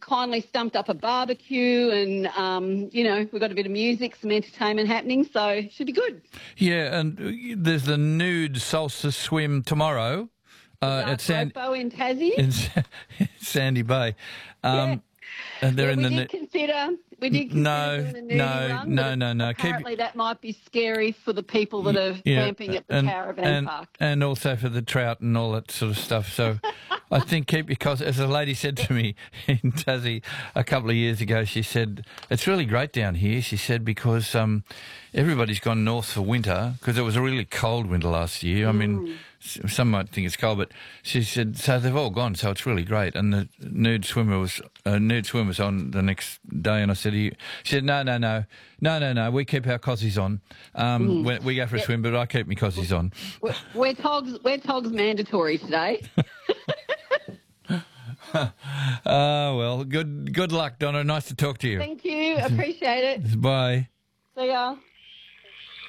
kindly stumped up a barbecue and, we've got a bit of music, some entertainment happening, so it should be good. Yeah, and there's the nude solstice swim tomorrow at Fofo in Tassie. in Sandy Bay. And they're in we the did consider doing a nudie run. No. Apparently that might be scary for the people that are camping at the caravan park. And also for the trout and all that sort of stuff. So I think keep your costs. As a lady said to me in Tassie a couple of years ago, she said, it's really great down here, she said, because everybody's gone north for winter because it was a really cold winter last year. I mean, some might think it's cold, but she said, so they've all gone, so it's really great. And the nude swim was on the next day, and I said, she said, no, we keep our cossies on. When we go for a swim, but I keep my cossies on. We're togs mandatory today. Well, good luck, Donna. Nice to talk to you. Thank you. Appreciate it. Bye. See ya.